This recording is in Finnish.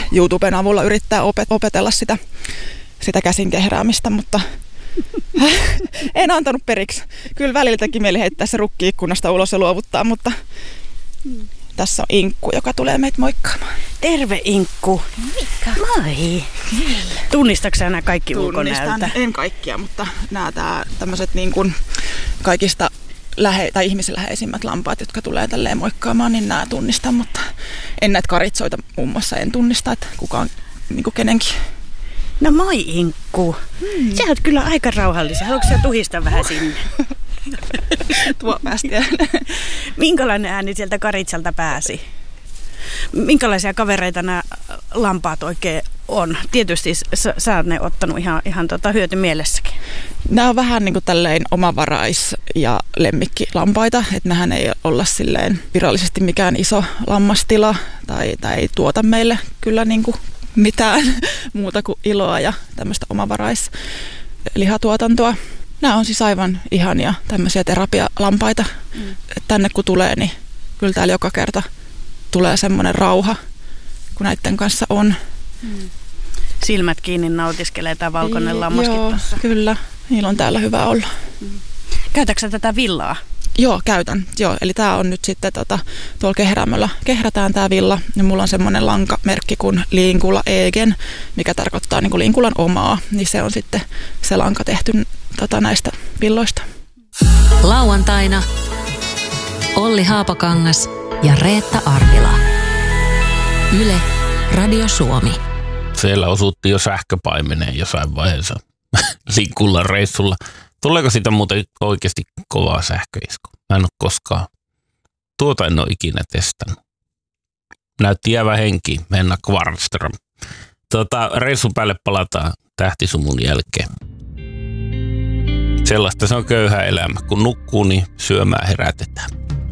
YouTuben avulla yrittää opetella sitä käsin kehräämistä, mutta en antanut periksi. Kyllä välillä teki mieli heittää se rukki ikkunasta ulos ja luovuttaa, mutta tässä on Inkku, joka tulee meitä moikkaamaan. Terve Inkku. Moi. Tunnistatko sä nämä kaikki ulkonäöltä? En kaikkia, mutta nämä tämmöiset niin kuin kaikista tai ihmisen läheisimmät lampaat, jotka tulee tälleen moikkaamaan, niin nämä tunnistan, mutta en näitä karitsoita muun muassa en tunnista, että kuka on niin kuin kenenkin. No moi Inkku. Sä oot kyllä aika rauhallisia. Haluatko sä tuhistaa vähän sinne? Tuo päästi. Minkälainen ääni sieltä karitsalta pääsi? Minkälaisia kavereita nämä lampaat oikein on? Tietysti sä oot ne ottanut ihan hyötymielessäkin. Nämä on vähän niin kuin tälleen omavarais- ja lemmikkilampaita, että nähän ei olla silleen virallisesti mikään iso lammastila tai ei tuota meille kyllä niin kuin mitään muuta kuin iloa ja tämmöistä omavarais-lihatuotantoa. Nämä on siis aivan ihania tämmöisiä terapialampaita. Tänne kun tulee, niin kyllä täällä joka kerta tulee semmoinen rauha, kun näiden kanssa on. Silmät kiinni nautiskelee tämä valkoinen lammaskin tuossa. Kyllä. Niillä on täällä hyvä olla. Käytätkö sä tätä villaa? Joo, käytän. Joo, eli tämä on nyt sitten tuolla kehräämöllä. Kehrätään tämä villa. Ja mulla on semmoinen lankamerkki kuin Liinkula Egen, mikä tarkoittaa niin kuin Liinkulan omaa. Niin se on sitten se lanka tehty näistä villoista. Lauantaina Olli Haapakangas ja Reetta Arvila. Yle Radio Suomi. Siellä osuttiin jo sähköpaimeneen jossain vaiheessa Liinkulan reissulla. Tuleeko siitä muuten oikeasti kovaa sähköisku? Mä en ole koskaan. Tuota en ole ikinä testannut. Näytti jäävä henki, Henna Kvarnström. Reissun päälle palataan Tähtisumun jälkeen. Sellaista se on köyhä elämä. Kun nukkuu, niin syömään herätetään.